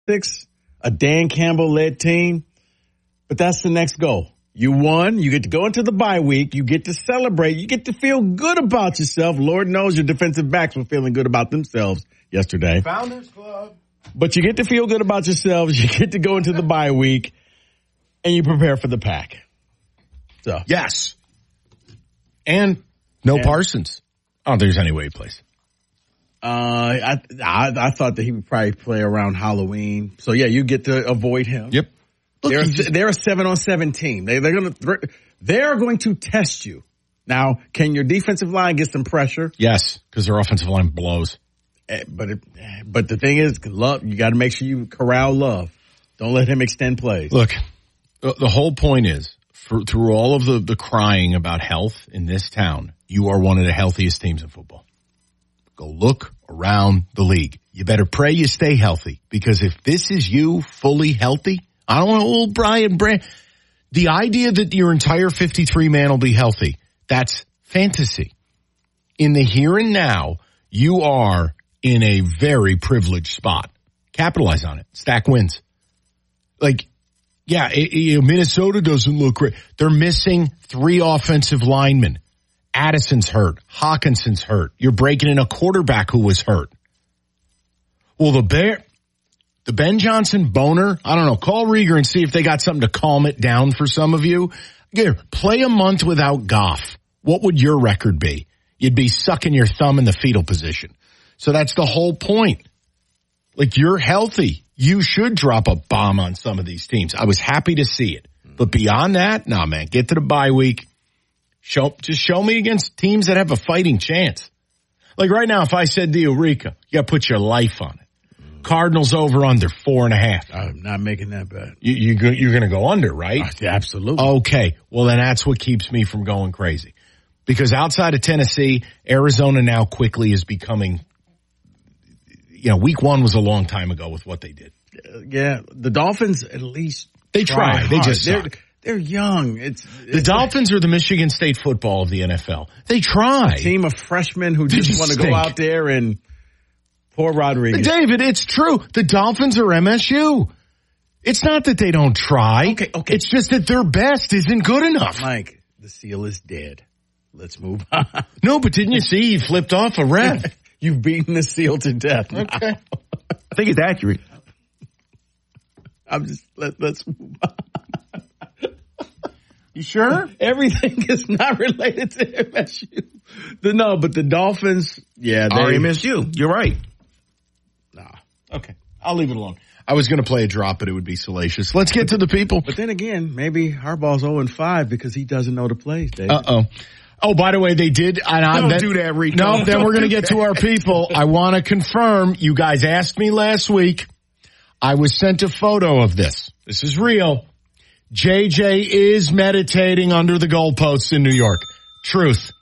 a Dan Campbell-led team, but that's the next goal. You won. You get to go into the bye week. You get to celebrate. You get to feel good about yourself. Lord knows your defensive backs were feeling good about themselves yesterday. Founders Club. But you get to feel good about yourselves. You get to go into the bye week, and you prepare for the Pack. So yes. And Parsons. I don't think there's any way he plays. I thought that he would probably play around Halloween. So, yeah, you get to avoid him. Yep. Look, they're a 7-on-7 team. They're going to test you. Now, can your defensive line get some pressure? Yes, because their offensive line blows. But the thing is, Love, you got to make sure you corral Love. Don't let him extend plays. Look, the whole point is, through all of the crying about health in this town, you are one of the healthiest teams in football. Go look around the league. You better pray you stay healthy, because if this is you fully healthy, I don't want old Brian Brand. The idea that your entire 53-man will be healthy, that's fantasy. In the here and now, you are in a very privileged spot. Capitalize on it. Stack wins. Minnesota doesn't look great. They're missing 3 offensive linemen. Addison's hurt. Hawkinson's hurt. You're breaking in a quarterback who was hurt. Well, the Ben Johnson boner, I don't know, call Rieger and see if they got something to calm it down for some of you. Here, play a month without Goff. What would your record be? You'd be sucking your thumb in the fetal position. So that's the whole point. You're healthy. You should drop a bomb on some of these teams. I was happy to see it. But beyond that, nah, man, get to the bye week. Just show me against teams that have a fighting chance. Right now, if I said to you, Rika, you got to put your life on it. Cardinals over under 4.5. I'm not making that bet. You're going to go under, right? Yeah, absolutely. Okay. Well, then that's what keeps me from going crazy. Because outside of Tennessee, Arizona now quickly is becoming, week 1 was a long time ago with what they did. Yeah. The Dolphins, at least, they try. They just suck. They're young. The Dolphins are the Michigan State football of the NFL. They try. A team of freshmen who just want to go out there and poor Rodriguez. David, it's true. The Dolphins are MSU. It's not that they don't try. Okay. It's just that their best isn't good enough. Mike, the seal is dead. Let's move on. No, but didn't you see he flipped off a ref? You've beaten the seal to death. Okay. I think it's accurate. Let's move on. You sure? Everything is not related to MSU. But the Dolphins, yeah. Are MSU. You're right. Nah. Okay. I'll leave it alone. I was going to play a drop, but it would be salacious. Let's get to the people. But then again, maybe Harbaugh's 0-5 because he doesn't know the plays, David. Uh-oh. Oh, by the way, they did. Don't do that, Rico. No, then we're going to get to our people. I want to confirm. You guys asked me last week. I was sent a photo of this. This is real. JJ is meditating under the goalposts in New York. Truth.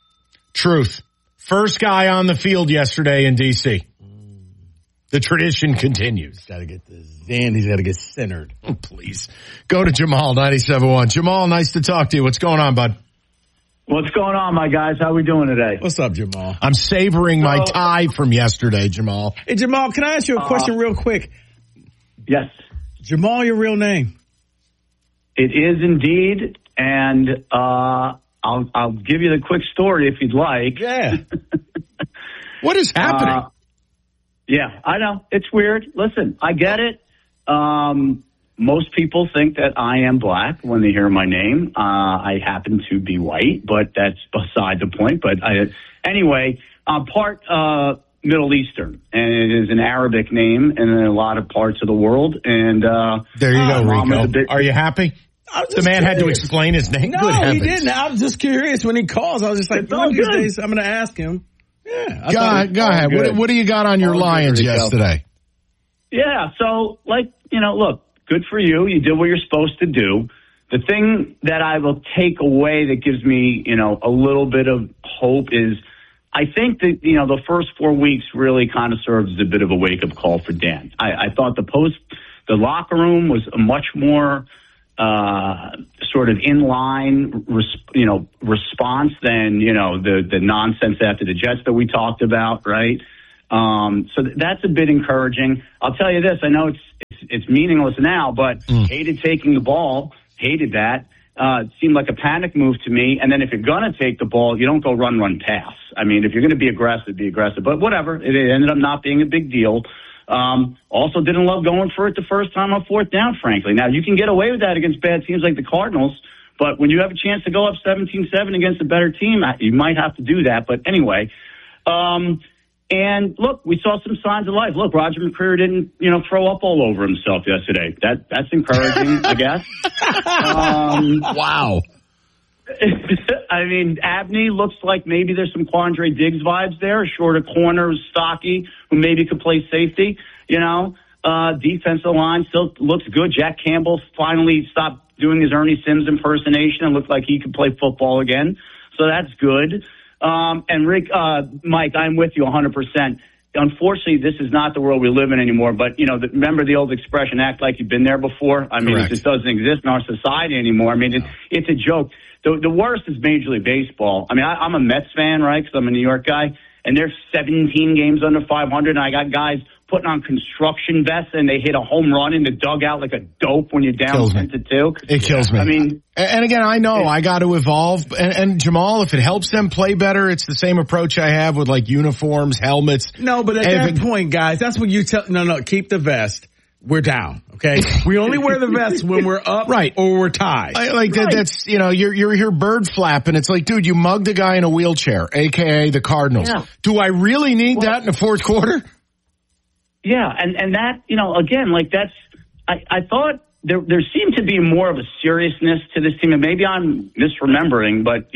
First guy on the field yesterday in D.C. The tradition continues. He's got to get the zen. He's got to get centered. Oh, please. Go to Jamal, 97.1. Jamal, nice to talk to you. What's going on, bud? What's going on, my guys? How we doing today? What's up, Jamal? I'm savoring my tie from yesterday, Jamal. Hey, Jamal, can I ask you a question real quick? Yes. Jamal, your real name? It is indeed, and I'll give you the quick story if you'd like. Yeah. What is happening? Yeah, I know. It's weird. Listen, I get it. Most people think that I am black when they hear my name. I happen to be white, but that's beside the point. But anyway, I'm part Middle Eastern, and it is an Arabic name in a lot of parts of the world. And there you go, Rico. Are you happy? The man curious. had to explain his name. No, Good heavens. he didn't. I was just curious when he calls. I was just like, one of these days I'm going to ask him. Yeah. Go ahead. What do you got on your Lions yesterday? Yeah, so, look, good for you. You did what you're supposed to do. The thing that I will take away that gives me, a little bit of hope is I think that, the first 4 weeks really kind of served as a bit of a wake-up call for Dan. I thought the locker room was a much more sort of in-line, response than, the nonsense after the Jets that we talked about, right? So that's a bit encouraging. I'll tell you this. I know it's meaningless now, but hated taking the ball. Hated that. It seemed like a panic move to me. And then if you're going to take the ball, you don't go run, pass. I mean, if you're going to be aggressive, be aggressive. But whatever. It ended up not being a big deal. Also didn't love going for it the first time on fourth down, frankly. Now, you can get away with that against bad teams like the Cardinals, but when you have a chance to go up 17-7 against a better team, you might have to do that. But anyway, and look, we saw some signs of life. Look, Roger McCreary didn't, throw up all over himself yesterday. That's encouraging, I guess. Wow. I mean, Abney looks like maybe there's some Quandre Diggs vibes there. A shorter corner, stocky, who maybe could play safety. Defensive line still looks good. Jack Campbell finally stopped doing his Ernie Sims impersonation and looked like he could play football again. So that's good. And Rick, Mike, I'm with you 100%. Unfortunately, this is not the world we live in anymore. But, remember the old expression, act like you've been there before? I mean, Correct. It just doesn't exist in our society anymore. I mean, it's a joke. The worst is Major League Baseball. I mean, I'm a Mets fan, right, because I'm a New York guy, and they're 17 games under 500, and I got guys putting on construction vests, and they hit a home run in the dugout like a dope when you're down 10-2. It kills me. I mean, and again, I know I got to evolve. And Jamal, if it helps them play better, it's the same approach I have with like uniforms, helmets. No, but at that point, guys, that's what you tell. No, keep the vest. We're down. Okay, we only wear the vest when we're up, right, or we're tied. That's you're here bird flapping. It's like, dude, you mugged a guy in a wheelchair, aka the Cardinals. Yeah. Do I really need that in the fourth quarter? Yeah, and that, again, like that's, I thought there seemed to be more of a seriousness to this team, and maybe I'm misremembering, but,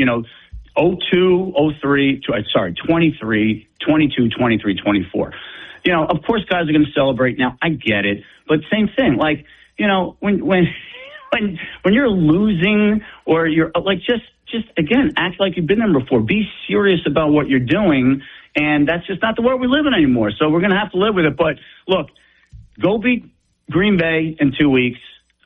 02, 03, 23, 22, 23, 24. Of course guys are going to celebrate now. I get it. But same thing, like, when you're losing or you're like, just again, act like you've been there before. Be serious about what you're doing. And that's just not the world we live in anymore. So we're going to have to live with it. But look, go beat Green Bay in 2 weeks.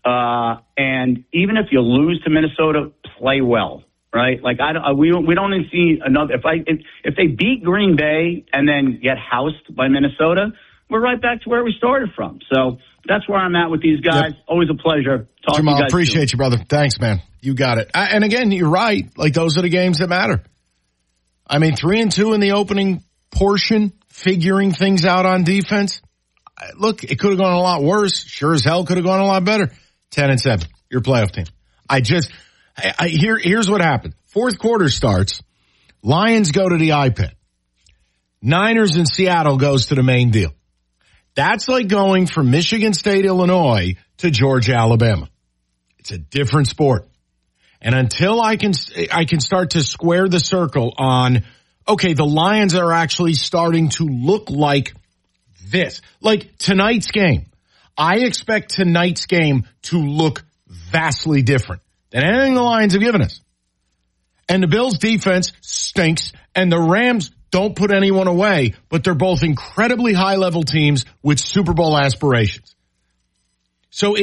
And even if you lose to Minnesota, play well, right? Like we don't see another. If they beat Green Bay and then get housed by Minnesota, we're right back to where we started from. So that's where I'm at with these guys. Yep. Always a pleasure. Talk Jamal, to you guys appreciate too. you, brother. Thanks, man. You got it. And again, you're right. Like those are the games that matter. I mean, 3-2 in the opening portion, figuring things out on defense. Look, it could have gone a lot worse. Sure as hell could have gone a lot better. 10-7, your playoff team. Here's what happened. Fourth quarter starts. Lions go to the iPad. Niners in Seattle goes to the main deal. That's like going from Michigan State, Illinois to Georgia, Alabama. It's a different sport. And until I can start to square the circle on, okay, the Lions are actually starting to look like this. Like tonight's game. I expect tonight's game to look vastly different than anything the Lions have given us. And the Bills' defense stinks, and the Rams don't put anyone away, but they're both incredibly high-level teams with Super Bowl aspirations. So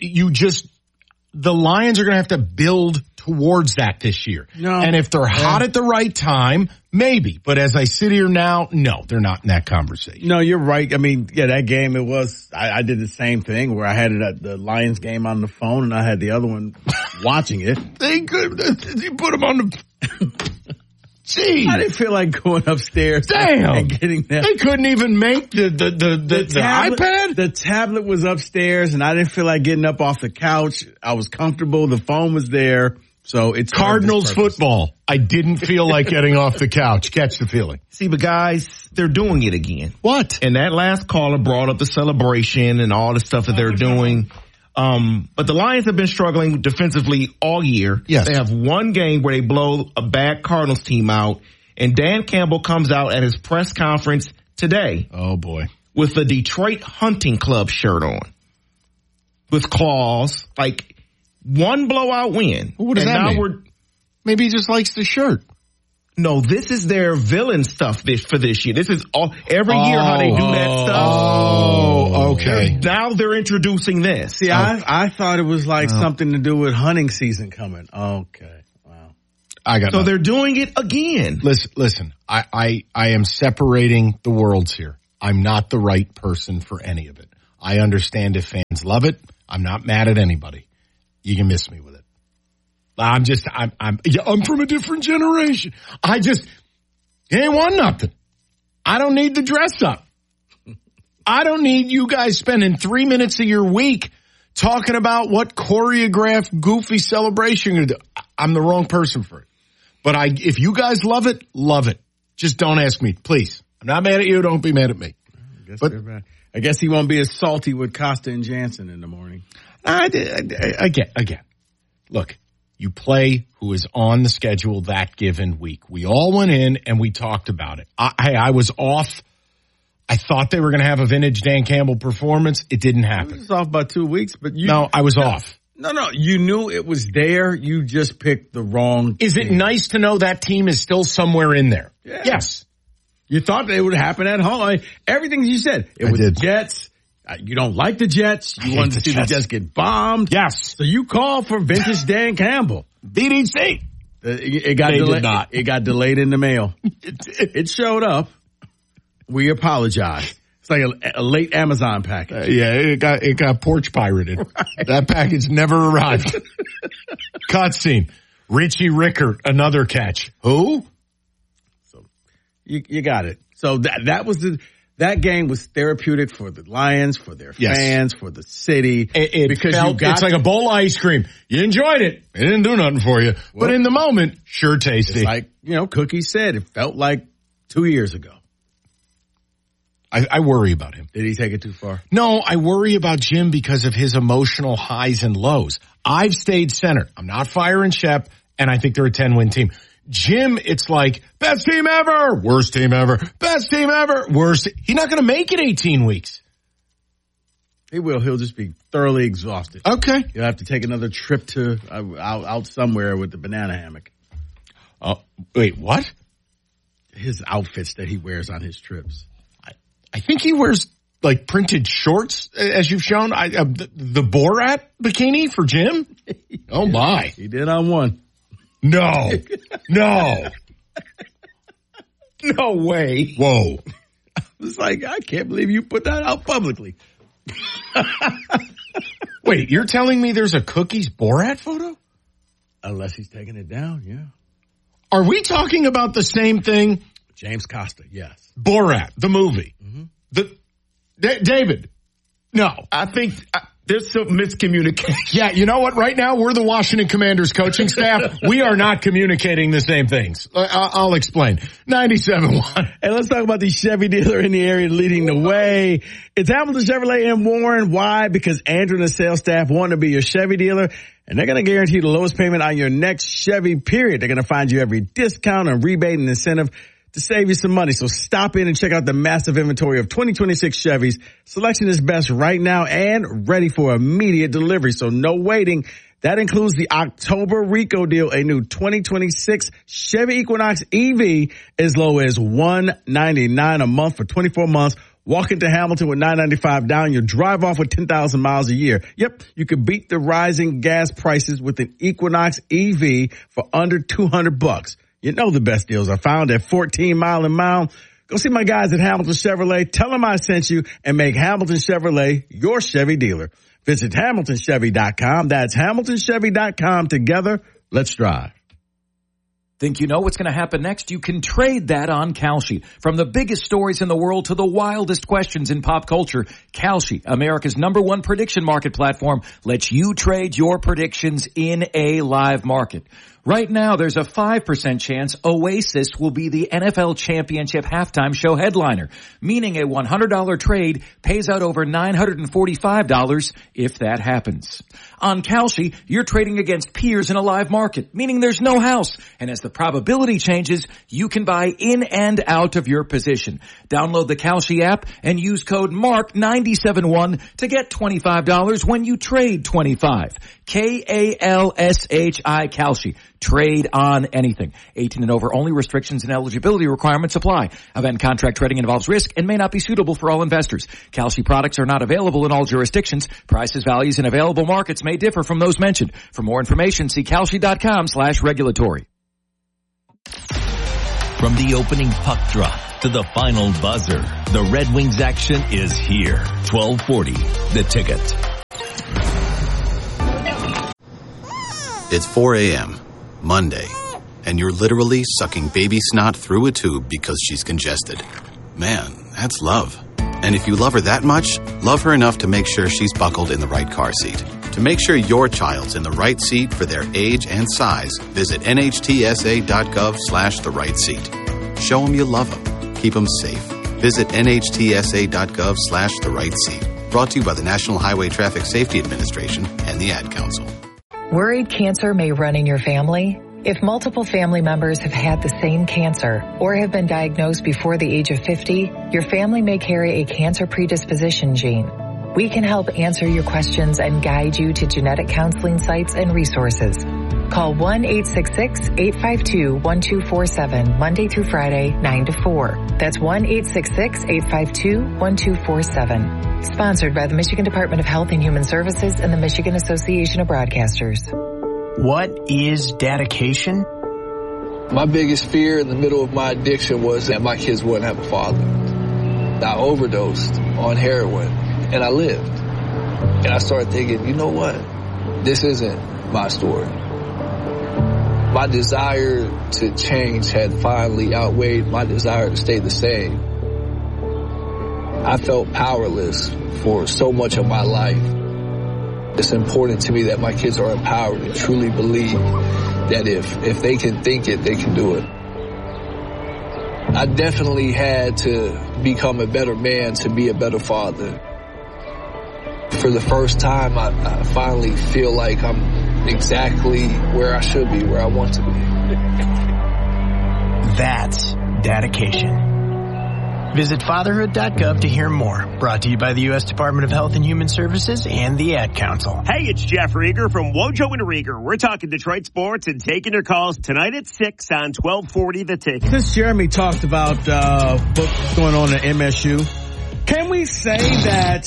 the Lions are going to have to build towards that this year. No. And if they're hot at the right time, maybe. But as I sit here now, no, they're not in that conversation. No, you're right. I mean, yeah, that game, it was, I did the same thing where I had it at the Lions game on the phone and I had the other one watching it. You put them on the... Gee. I didn't feel like going upstairs. Damn. And getting that. They couldn't even make the tablet, iPad? The tablet was upstairs and I didn't feel like getting up off the couch. I was comfortable. The phone was there. So it's Cardinals football. I didn't feel like getting off the couch. Catch the feeling. See, but guys, they're doing it again. What? And that last caller brought up the celebration and all the stuff that they're doing. But the Lions have been struggling defensively all year. Yes. They have one game where they blow a bad Cardinals team out, and Dan Campbell comes out at his press conference today. Oh boy. With the Detroit Hunting Club shirt on. With claws, like one blowout win. What does that mean? Maybe he just likes the shirt. No, this is their villain stuff for this year. This is every year how they do that stuff. Oh, okay. Now they're introducing this. See, I thought it was like something to do with hunting season coming. Okay. Wow. I got So nothing. they're doing it again. Listen, I am separating the worlds here. I'm not the right person for any of it. I understand if fans love it. I'm not mad at anybody. You can miss me with it. I'm from a different generation. You ain't won nothing. I don't need the dress up. I don't need you guys spending 3 minutes of your week talking about what choreographed goofy celebration you're going to do. I'm the wrong person for it. But if you guys love it, love it. Just don't ask me, please. I'm not mad at you. Don't be mad at me. I guess he won't be as salty with Costa and Jansen in the morning. Again, look, you play who is on the schedule that given week. We all went in and we talked about it. I was off. I thought they were going to have a vintage Dan Campbell performance. It didn't happen. It was off by 2 weeks, but No, I was off. No, you knew it was there. You just picked the wrong Is it nice to know that team is still somewhere in there? Yeah. Yes. You thought it would happen at home. I mean, everything you said. It was did. the Jets. You don't like the Jets. You wanted to see the Jets get bombed. Yes. So you called for vintage Dan Campbell. BDC. It got They did delayed. not. It got delayed in the mail. It showed up. We apologize. It's like a late Amazon package. It got porch pirated. Right. That package never arrived. Cutscene. Richie Rickert, another catch. Who? So you got it. So that game was therapeutic for the Lions, for their fans, for the city. It's like a bowl of ice cream. You enjoyed it. It didn't do nothing for you. But in the moment, sure tasty. It's like, Cookie said, it felt like 2 years ago. I worry about him. Did he take it too far? No, I worry about Jim because of his emotional highs and lows. I've stayed centered. I'm not firing Shep, and I think they're a 10-win team. Jim, it's like, best team ever, worst team ever, best team ever, worst. He's not going to make it 18 weeks. He will. He'll just be thoroughly exhausted. Okay. You'll have to take another trip to out somewhere with the banana hammock. Wait, what? His outfits that he wears on his trips. I think he wears like printed shorts, as you've shown. The Borat bikini for Jim? Oh, my. He did on one. No. No way. Whoa. It's like, I can't believe you put that out publicly. Wait, you're telling me there's a Cookies Borat photo? Unless he's taking it down, yeah. Are we talking about the same thing? James Costa, yes. Borat, the movie. Mm-hmm. David, no. I think there's some miscommunication. Yeah, you know what? Right now, we're the Washington Commanders coaching staff. We are not communicating the same things. I'll explain. 97.1. And let's talk about the Chevy dealer in the area leading the way. It's Hamilton Chevrolet in Warren. Why? Because Andrew and the sales staff want to be your Chevy dealer, and they're going to guarantee the lowest payment on your next Chevy, period. They're going to find you every discount and rebate and incentive to save you some money. So stop in and check out the massive inventory of 2026 Chevys. Selection is best right now and ready for immediate delivery. So no waiting. That includes the October Rico deal, a new 2026 Chevy Equinox EV as low as $199 a month for 24 months. Walk into Hamilton with $995 down. You'll drive off with 10,000 miles a year. Yep, you could beat the rising gas prices with an Equinox EV for under $200. You know the best deals are found at 14 Mile and Mile. Go see my guys at Hamilton Chevrolet. Tell them I sent you and make Hamilton Chevrolet your Chevy dealer. Visit HamiltonChevy.com. That's HamiltonChevy.com. Together, let's drive. Think you know what's going to happen next? You can trade that on Kalshi. From the biggest stories in the world to the wildest questions in pop culture, Kalshi, America's #1 prediction market platform, lets you trade your predictions in a live market. Right now, there's a 5% chance Oasis will be the NFL Championship halftime show headliner, meaning a $100 trade pays out over $945 if that happens. On Kalshi, you're trading against peers in a live market, meaning there's no house. And as the probability changes, you can buy in and out of your position. Download the Kalshi app and use code MARK971 to get $25 when you trade 25. Kalshi, Kalshi. Trade on anything. 18 and over only. Restrictions and eligibility requirements apply. Event contract trading involves risk and may not be suitable for all investors. Kalshi products are not available in all jurisdictions. Prices, values, and available markets may differ from those mentioned. For more information, see Kalshi.com/regulatory. From the opening puck drop to the final buzzer, the Red Wings action is here. 1240, The Ticket. It's 4 a.m., Monday, and you're literally sucking baby snot through a tube because she's congested. Man, that's love. And if you love her that much, love her enough to make sure she's buckled in the right car seat. To make sure your child's in the right seat for their age and size, visit nhtsa.gov/the right seat. Show them you love them. Keep them safe. Visit nhtsa.gov/the right seat. Brought to you by the National Highway Traffic Safety Administration and the Ad Council. Worried cancer may run in your family? If multiple family members have had the same cancer or have been diagnosed before the age of 50, your family may carry a cancer predisposition gene. We can help answer your questions and guide you to genetic counseling sites and resources. Call 1-866-852-1247 Monday through Friday, 9 to 4. That's 1-866-852-1247. Sponsored by the Michigan Department of Health and Human Services and the Michigan Association of Broadcasters. What is dedication? My biggest fear in the middle of my addiction was that my kids wouldn't have a father. I overdosed on heroin, and I lived. And I started thinking, you know what? This isn't my story. My desire to change had finally outweighed my desire to stay the same. I felt powerless for so much of my life. It's important to me that my kids are empowered and truly believe that if they can think it, they can do it. I definitely had to become a better man to be a better father. For the first time, I finally feel like I'm exactly where I should be, where I want to be. That's dedication. Visit fatherhood.gov to hear more. Brought to you by the U.S. Department of Health and Human Services and the Ad Council. Hey, it's Jeff Rieger from Wojo and Rieger. We're talking Detroit sports and taking your calls tonight at 6 on 1240 The Ticket. Since Jeremy talked about what's going on at MSU, can we say that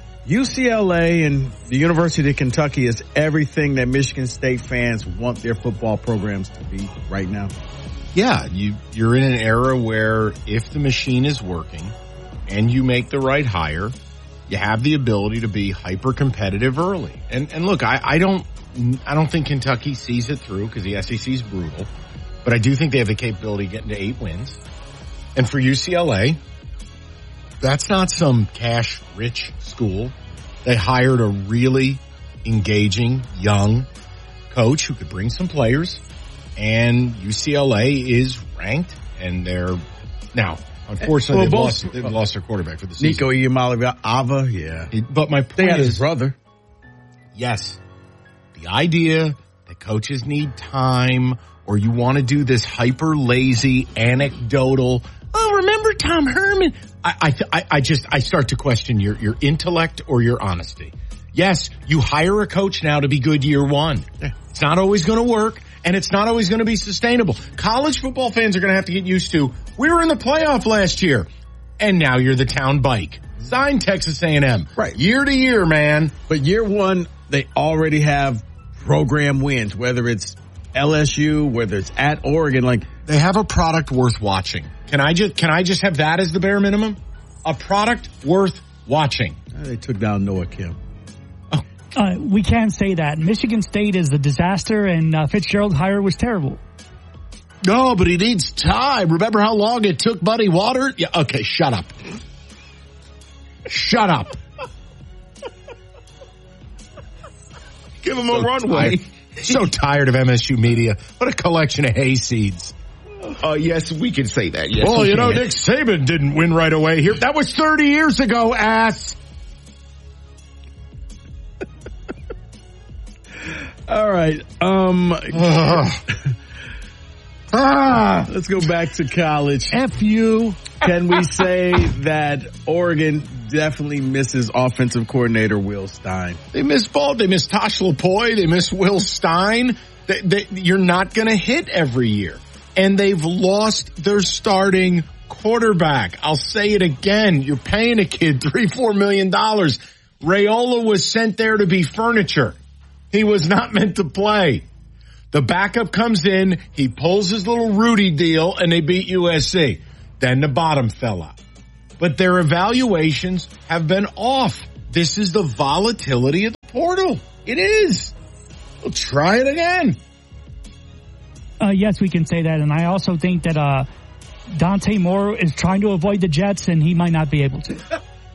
UCLA and the University of Kentucky is everything that Michigan State fans want their football programs to be right now? Yeah, you're in an era where if the machine is working and you make the right hire, you have the ability to be hyper competitive early. And look, I don't think Kentucky sees it through because the SEC is brutal, but I do think they have the capability of getting to 8 wins. And for UCLA, that's not some cash rich school. They hired a really engaging young coach who could bring some players. And UCLA is ranked, and they're now, unfortunately, they've lost their quarterback for the season. Nico Iamaleava, yeah. But my point they had is, his brother. Yes, the idea that coaches need time, or you want to do this hyper lazy, anecdotal. Oh, remember Tom Herman? I start to question your intellect or your honesty. Yes, you hire a coach now to be good year one. It's not always going to work. And it's not always going to be sustainable. College football fans are going to have to get used to, we were in the playoff last year, and now you're the town bike. Sign Texas A&M. Right. Year to year, man. But year one, they already have program wins, whether it's LSU, whether it's at Oregon. Like, they have a product worth watching. Can I just have that as the bare minimum? A product worth watching. They took down Noah Kim. We can't say that. Michigan State is a disaster, and Fitzgerald's hire was terrible. No, but he needs time. Remember how long it took Buddy Water? Yeah, okay, shut up. Shut up. Give him a runway. So tired of MSU media. What a collection of hayseeds. Yes, we can say that. Yes, well, you know, Nick Saban didn't win right away here. That was 30 years ago, ass. All right. Let's go back to college. F you. Can we say that Oregon definitely misses offensive coordinator Will Stein? They miss Ball. They miss Tosh Lupoi. They miss Will Stein. You're not going to hit every year. And they've lost their starting quarterback. I'll say it again. You're paying a kid $3-4 million. Raiola was sent there to be furniture. He was not meant to play. The backup comes in, he pulls his little Rudy deal, and they beat USC. Then the bottom fell out. But their evaluations have been off. This is the volatility of the portal. It is. We'll try it again. Yes, we can say that. And I also think that Dante Moore is trying to avoid the Jets, and he might not be able to.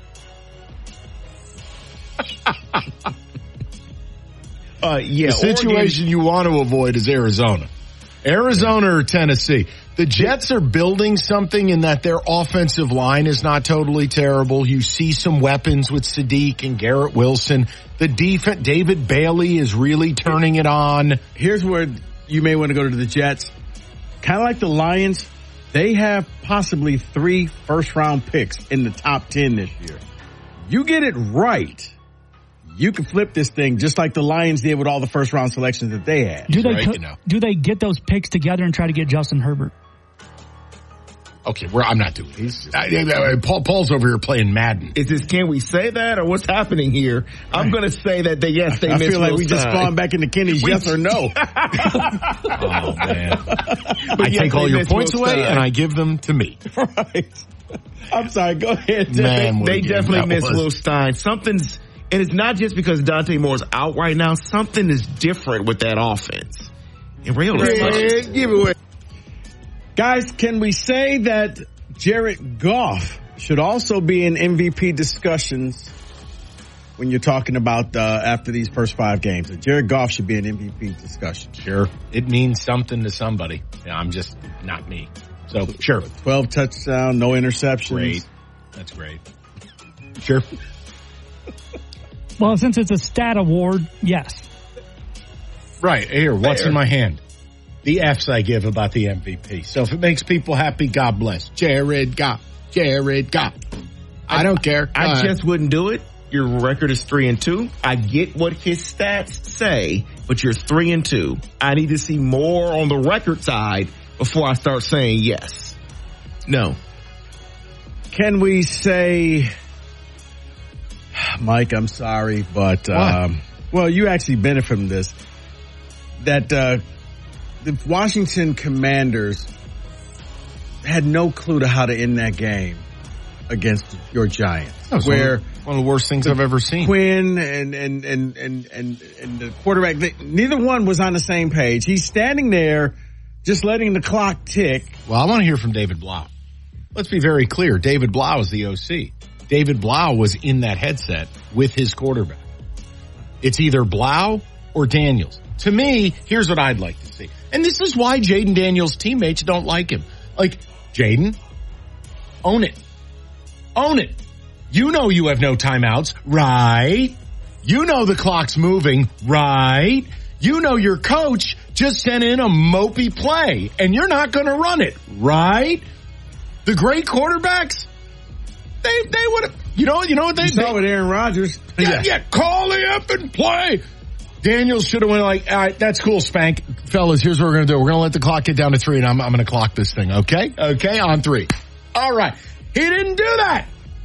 The situation you want to avoid is Arizona. Arizona or Tennessee. The Jets are building something in that their offensive line is not totally terrible. You see some weapons with Sadiq and Garrett Wilson. The defense, David Bailey is really turning it on. Here's where you may want to go to the Jets. Kind of like the Lions, they have possibly 3 first-round picks in the top 10 this year. You get it right, you can flip this thing just like the Lions did with all the first-round selections that they had. Do they get those picks together and try to get Justin Herbert? Okay, I'm not doing this. Paul's over here playing Madden. Is this, can we say that, or what's happening here? I'm going to say that they missed. I feel like we just spawned back into Kenny's yes or no. Oh, man. I take all your points away, and I give them to me. Right. I'm sorry, go ahead. Man, they definitely missed Will Stein. And it's not just because Dante Moore's out right now. Something is different with that offense. Give it away. Guys, can we say that Jared Goff should also be in MVP discussions when you're talking about after these first 5 games? That Jared Goff should be in MVP discussion. Sure. It means something to somebody. Yeah, I'm just not me. So, sure. 12 touchdowns, no interceptions. Great. That's great. Sure. Well, since it's a stat award, yes. Right. Here, what's in my hand? The F's I give about the MVP. So if it makes people happy, God bless. Jared Goff. Jared Goff. I don't care. I just wouldn't do it. Your record is 3-2. I get what his stats say, but you're 3-2. I need to see more on the record side before I start saying yes. No. Can we say, Mike, I'm sorry, but, well, you actually benefit from this, that, the Washington Commanders had no clue to how to end that game against your Giants. Where one of the worst things I've ever seen. Quinn and the quarterback, neither one was on the same page. He's standing there just letting the clock tick. Well, I want to hear from David Blau. Let's be very clear. David Blau is the OC. David Blau was in that headset with his quarterback. It's either Blau or Daniels. To me, here's what I'd like to see. And this is why Jaden Daniels' teammates don't like him. Like, Jaden, own it. Own it. You know you have no timeouts, right? You know the clock's moving, right? You know your coach just sent in a mopey play, and you're not going to run it, right? The great quarterbacks, they would have, you know what they saw with Aaron Rodgers. Yeah, call the effing play. Daniels should have went like, all right, that's cool, Spank. Fellas, here's what we're going to do. We're going to let the clock get down to 3, and I'm going to clock this thing, okay? Okay, on 3. All right. He didn't do that.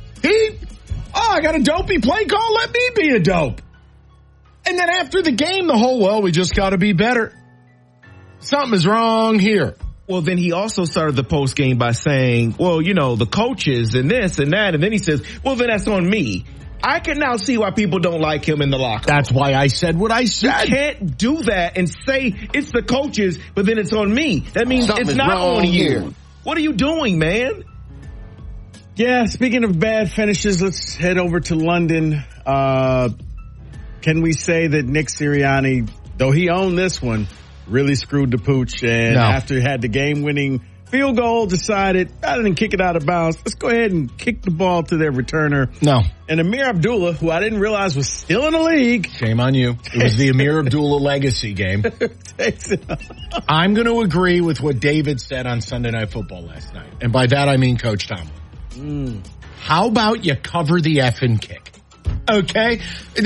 I got a dopey play call. Let me be a dope. And then after the game, we just got to be better. Something is wrong here. Well, then he also started the post game by saying, well, the coaches and this and that. And then he says, well, then that's on me. I can now see why people don't like him in the locker room. That's why I said what I said. You can't do that and say it's the coaches, but then it's on me. That means it's not on you. What are you doing, man? Yeah, speaking of bad finishes, let's head over to London. Can we say that Nick Sirianni, though he owned this one, really screwed the pooch, and after he had the game-winning field goal, decided, rather than kick it out of bounds, let's go ahead and kick the ball to their returner. No. And Amir Abdullah, who I didn't realize was still in the league. Shame on you. It was the Amir Abdullah legacy game. I'm going to agree with what David said on Sunday Night Football last night. And by that, I mean Coach Tomlin. How about you cover the effing kick? Okay?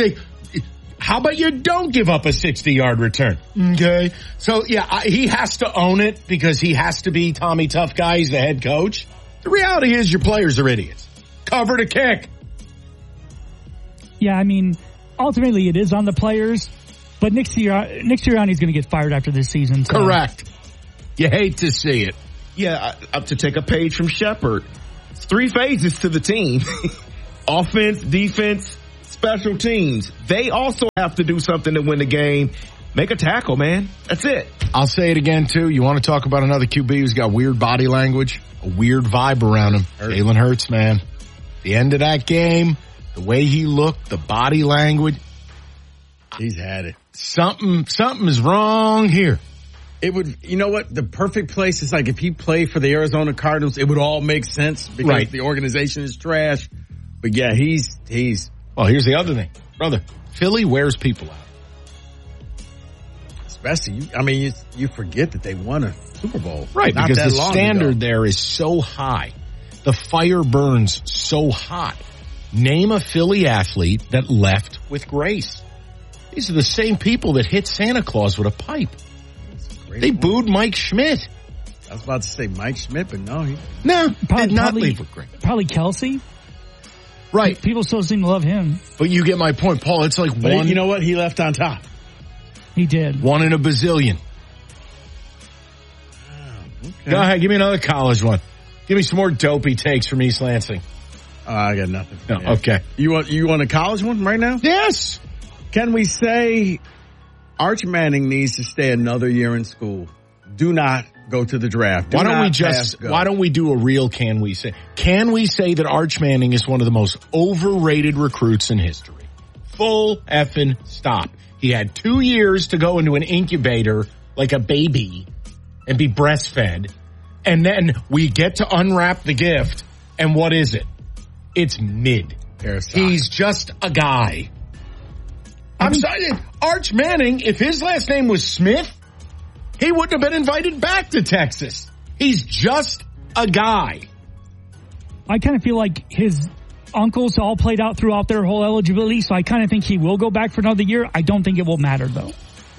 How about you don't give up a 60-yard return? Okay. So, he has to own it because he has to be Tommy Tough Guy. He's the head coach. The reality is your players are idiots. Cover the kick. Yeah, I mean, ultimately it is on the players. But Nick Sirianni's going to get fired after this season. So. Correct. You hate to see it. Yeah, to take a page from Shepard, it's 3 phases to the team. Offense, defense, special teams. They also have to do something to win the game. Make a tackle, man. That's it. I'll say it again, too. You want to talk about another QB who's got weird body language, a weird vibe around him. Jalen Hurts, man. The end of that game, the way he looked, the body language. He's had it. Something is wrong here. It would, you know what? The perfect place is like if he played for the Arizona Cardinals, it would all make sense because the organization is trash. But yeah, he's. Well, here's the other thing, brother. Philly wears people out. Especially, you forget that they won a Super Bowl. Right, not because that the long standard ago. there is so high. The fire burns so hot. Name a Philly athlete that left with grace. These are the same people that hit Santa Claus with a pipe. They booed Mike Schmidt. I was about to say Mike Schmidt, but no. Did not leave with grace. Probably Kelsey. Right. People still seem to love him. But you get my point, Paul. It's like but one. You know what? He left on top. He did. 1 in a bazillion. Okay. Go ahead. Give me another college one. Give me some more dopey takes from East Lansing. I got nothing. No, okay. You want a college one right now? Yes. Can we say Arch Manning needs to stay another year in school? Do not go to the draft. Why don't we do a real can we say? Can we say that Arch Manning is one of the most overrated recruits in history? Full effing stop. He had 2 years to go into an incubator like a baby and be breastfed. And then we get to unwrap the gift. And what is it? It's mid. He's just a guy. I'm sorry. Arch Manning, if his last name was Smith, he wouldn't have been invited back to Texas. He's just a guy. I kind of feel like his uncles all played out throughout their whole eligibility, so I kind of think he will go back for another year. I don't think it will matter, though.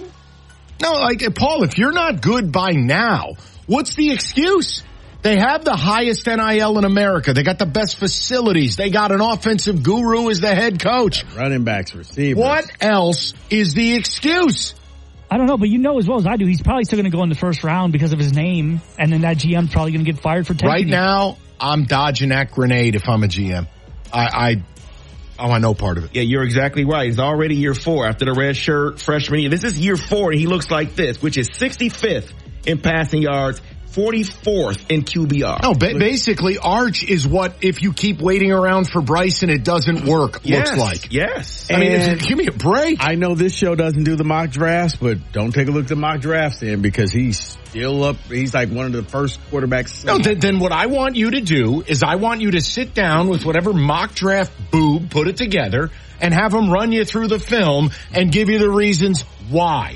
No, like, Paul, if you're not good by now, what's the excuse? They have the highest NIL in America. They got the best facilities. They got an offensive guru as the head coach. Running backs, receivers. What else is the excuse? I don't know, but you know as well as I do, he's probably still going to go in the first round because of his name, and then that GM's probably going to get fired for taking Right now, I'm dodging that grenade if I'm a GM. I want no part of it. Yeah, you're exactly right. It's already year 4 after the red shirt freshman year. This is year 4, and he looks like this, which is 65th in passing yards, 44th in QBR. No, basically, Arch is what, if you keep waiting around for Bryson, it doesn't work, looks like. Yes. I mean, give me a break. I know this show doesn't do the mock drafts, but don't take a look at the mock drafts in because he's still up. He's like one of the first quarterbacks. No, then what I want you to do is I want you to sit down with whatever mock draft boob, put it together, and have them run you through the film and give you the reasons why.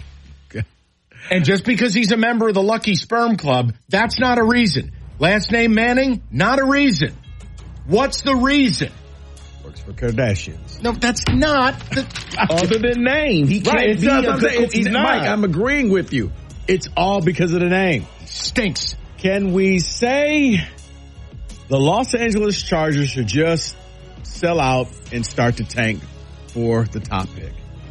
And just because he's a member of the Lucky Sperm Club, that's not a reason. Last name Manning, not a reason. What's the reason? Works for Kardashians. No, that's not. Other than name. He can't be he's not. Mike, I'm agreeing with you. It's all because of the name. He stinks. Can we say the Los Angeles Chargers should just sell out and start to tank for the top pick?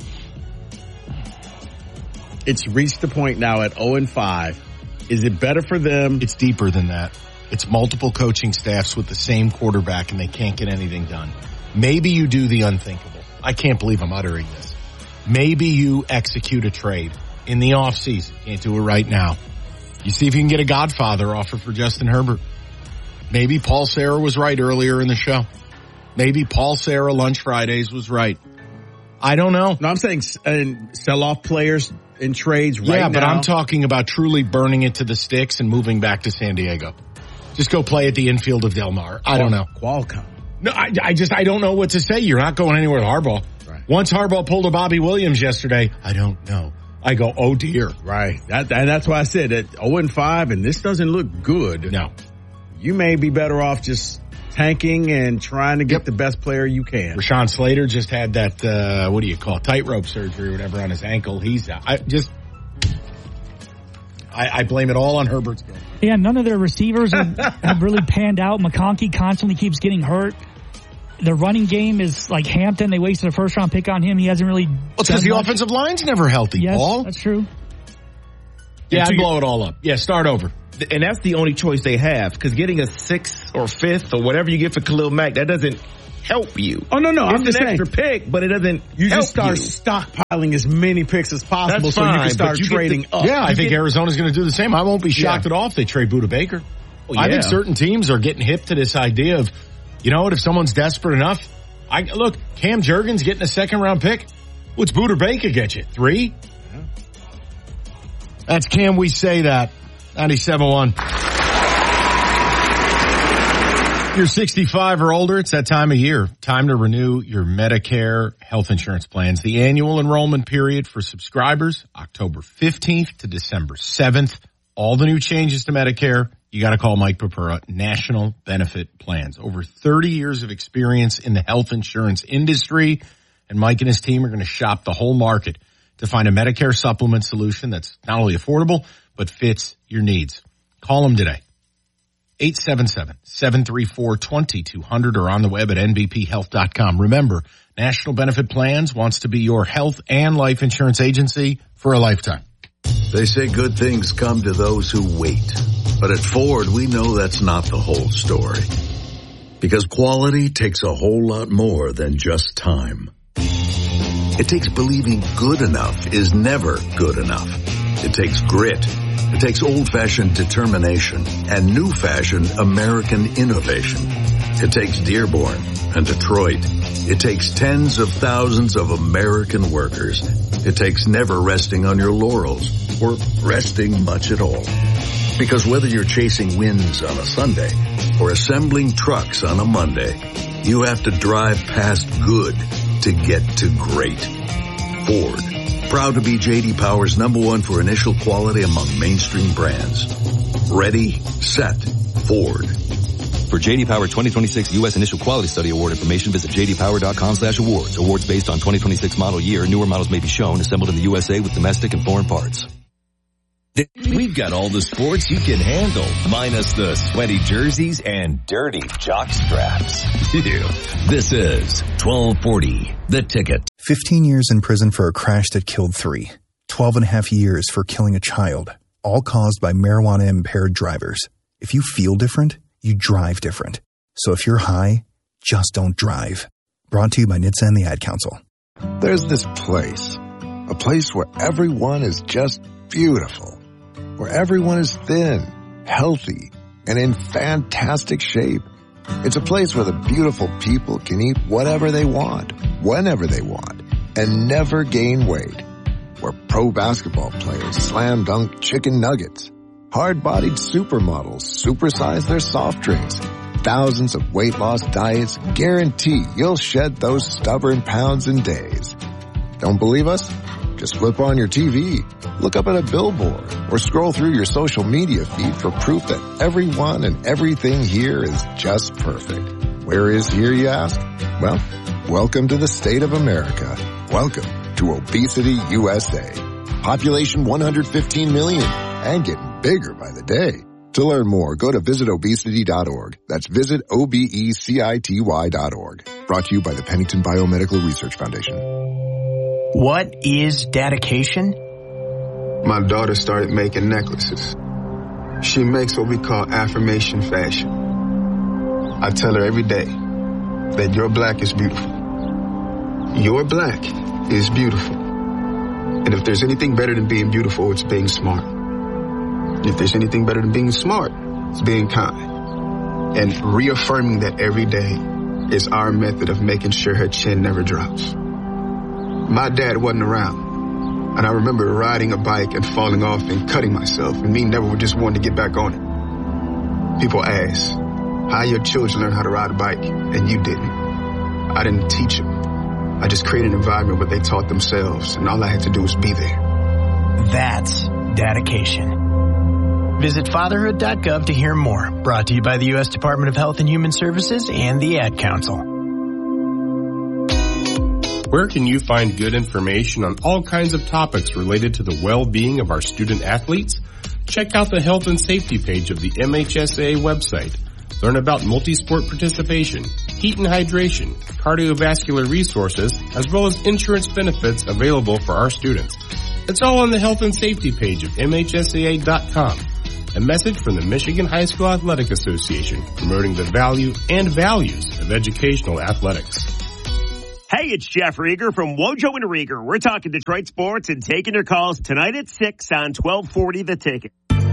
It's reached the point now at 0-5. Is it better for them? It's deeper than that. It's multiple coaching staffs with the same quarterback and they can't get anything done. Maybe you do the unthinkable. I can't believe I'm uttering this. Maybe you execute a trade in the offseason. Can't do it right now. You see if you can get a Godfather offer for Justin Herbert. Maybe Paul Serra was right earlier in the show. Maybe Paul Serra Lunch Fridays was right. I don't know. No, I'm saying sell off players in trades right now. Yeah, but I'm talking about truly burning it to the sticks and moving back to San Diego. Just go play at the infield of Del Mar. I don't know. Qualcomm. No, I don't know what to say. You're not going anywhere with Harbaugh. Right. Once Harbaugh pulled a Bobby Williams yesterday, I don't know. I go, oh dear. Right. And that's why I said that 0-5 and this doesn't look good. No. You may be better off just tanking and trying to get the best player you can. Rashawn Slater just had that, what do you call it, tightrope surgery or whatever on his ankle. He's out. I blame it all on Herbert's game. Yeah, none of their receivers have really panned out. McConkey constantly keeps getting hurt. The running game is like Hampton. They wasted a first-round pick on him. He hasn't really. Well, it's because the offensive line's never healthy, yes, Paul. That's true. Yeah, I'd blow it all up. Yeah, start over. And that's the only choice they have, because getting a 6th or 5th or whatever you get for Khalil Mack, that doesn't help you. Oh, no. It's I'm just an saying. extra pick, but it doesn't You help just start stockpiling as many picks as possible That's so you fine, can start but you get trading up. Yeah, I think Arizona's going to do the same. I won't be shocked at all if they trade Budda Baker. Well, I think certain teams are getting hip to this idea of, you know what, if someone's desperate enough, look, Cam Jurgens getting a 2nd-round pick. What's Budda Baker get you? 3? That's Can We Say That? 97.1. You're 65 or older, it's that time of year. Time to renew your Medicare health insurance plans. The annual enrollment period for subscribers, October 15th to December 7th. All the new changes to Medicare, you got to call Mike Papura, National Benefit Plans. Over 30 years of experience in the health insurance industry, and Mike and his team are going to shop the whole market to find a Medicare supplement solution that's not only affordable, but fits your needs. Call them today. 877-734-2200 or on the web at nbphealth.com. Remember, National Benefit Plans wants to be your health and life insurance agency for a lifetime. They say good things come to those who wait. But at Ford, we know that's not the whole story. Because quality takes a whole lot more than just time. It takes believing good enough is never good enough. It takes grit. It takes old-fashioned determination and new-fashioned American innovation. It takes Dearborn and Detroit. It takes tens of thousands of American workers. It takes never resting on your laurels or resting much at all. Because whether you're chasing wins on a Sunday or assembling trucks on a Monday, you have to drive past good to get to great. Ford. Proud to be J.D. Power's #1 for initial quality among mainstream brands. Ready, set, Ford. For J.D. Power 2026 U.S. Initial Quality Study Award information, visit jdpower.com/awards. Awards based on 2026 model year. Newer models may be shown, assembled in the USA with domestic and foreign parts. We've got all the sports you can handle, minus the sweaty jerseys and dirty jock straps. This is 1240, The Ticket. 15 years in prison for a crash that killed 3. 12 and a half years for killing a child, all caused by marijuana-impaired drivers. If you feel different, you drive different. So if you're high, just don't drive. Brought to you by NHTSA and the Ad Council. There's this place, a place where everyone is just beautiful. Where everyone is thin, healthy, and in fantastic shape. It's a place where the beautiful people can eat whatever they want, whenever they want, and never gain weight. Where pro basketball players slam dunk chicken nuggets. Hard-bodied supermodels supersize their soft drinks. Thousands of weight loss diets guarantee you'll shed those stubborn pounds in days. Don't believe us? Just flip on your TV, look up at a billboard, or scroll through your social media feed for proof that everyone and everything here is just perfect. Where is here, you ask? Well, welcome to the state of America. Welcome to Obesity USA. Population 115 million and getting bigger by the day. To learn more, go to visitobesity.org. That's visitobecity.org. Brought to you by the Pennington Biomedical Research Foundation. What is dedication? My daughter started making necklaces. She makes what we call affirmation fashion. I tell her every day that your black is beautiful. Your black is beautiful. And if there's anything better than being beautiful, it's being smart. If there's anything better than being smart, it's being kind. And reaffirming that every day is our method of making sure her chin never drops. My dad wasn't around, and I remember riding a bike and falling off and cutting myself, and me never just wanting to get back on it. People ask, how your children learn how to ride a bike, and you didn't? I didn't teach them. I just created an environment where they taught themselves, and all I had to do was be there. That's dedication. Visit fatherhood.gov to hear more. Brought to you by the U.S. Department of Health and Human Services and the Ad Council. Where can you find good information on all kinds of topics related to the well-being of our student athletes? Check out the health and safety page of the MHSAA website. Learn about multi-sport participation, heat and hydration, cardiovascular resources, as well as insurance benefits available for our students. It's all on the health and safety page of MHSAA.com. A message from the Michigan High School Athletic Association promoting the value and values of educational athletics. Hey, it's Jeff Rieger from Wojo and Rieger. We're talking Detroit sports and taking your calls tonight at 6 on 1240 The Ticket.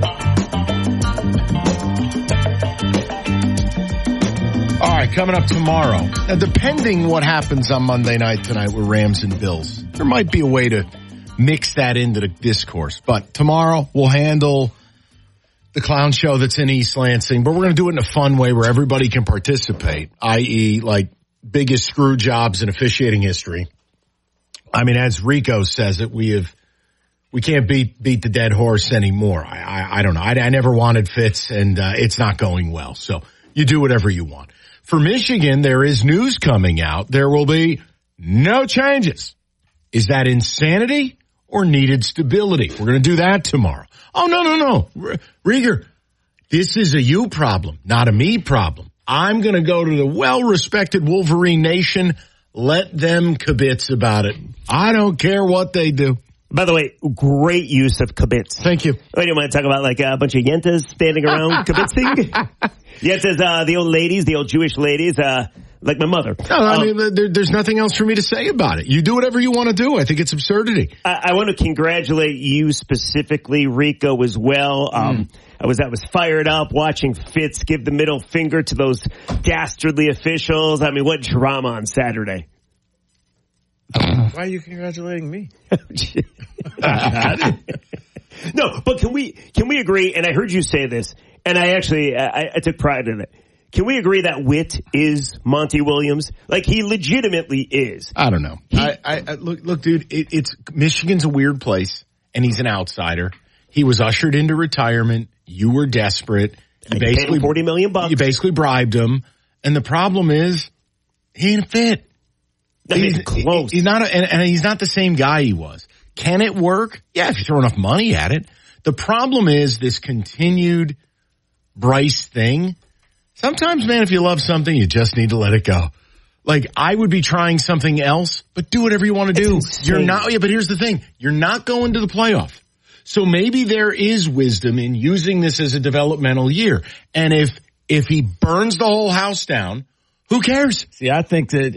All right, coming up tomorrow. Now, depending what happens on Monday night tonight with Rams and Bills, there might be a way to mix that into the discourse. But tomorrow we'll handle the clown show that's in East Lansing, but we're going to do it in a fun way where everybody can participate, i.e. like biggest screw jobs in officiating history. I mean, as Rico says it, we can't beat the dead horse anymore. I don't know. I never wanted Fitz, and it's not going well. So you do whatever you want. For Michigan, there is news coming out. There will be no changes. Is that insanity or needed stability? We're going to do that tomorrow. Oh, no. Rieger, this is a you problem, not a me problem. I'm going to go to the well-respected Wolverine Nation. Let them kibitz about it. I don't care what they do. By the way, great use of kibitz. Thank you. Oh, you want to talk about like a bunch of yentas standing around kibitzing? Yentas, the old ladies, the old Jewish ladies, like my mother. No, I mean, there's nothing else for me to say about it. You do whatever you want to do. I think it's absurdity. I want to congratulate you specifically, Rico, as well. I was fired up watching Fitz give the middle finger to those dastardly officials. I mean, what drama on Saturday. Why are you congratulating me? No, but can we agree, and I heard you say this, and I actually, I took pride in it. Can we agree that Witt is Monty Williams? Like, he legitimately is. I don't know. Look, dude, it's Michigan's a weird place, and he's an outsider. He was ushered into retirement. You were desperate. You basically paid him $40 million. You basically bribed him, and the problem is he ain't fit. He's close. He's not, and he's not the same guy he was. Can it work? Yeah, if you throw enough money at it. The problem is this continued Bryce thing. Sometimes, man, if you love something, you just need to let it go. Like, I would be trying something else, but do whatever you want to do. You're not, but here's the thing. You're not going to the playoff. So maybe there is wisdom in using this as a developmental year. And if he burns the whole house down, who cares? See, I think that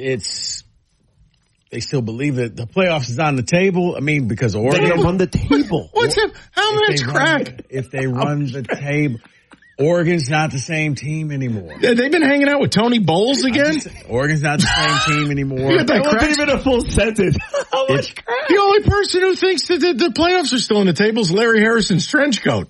they still believe that the playoffs is on the table. I mean, because Oregon they run the table. What's up? How much crack? If they run the table, Oregon's not the same team anymore. They've been hanging out with Tony Bowles again? Oregon's not the same team anymore. You wasn't even a full sentence. How much crack? The only person who thinks that the playoffs are still on the table is Larry Harrison's trench coat.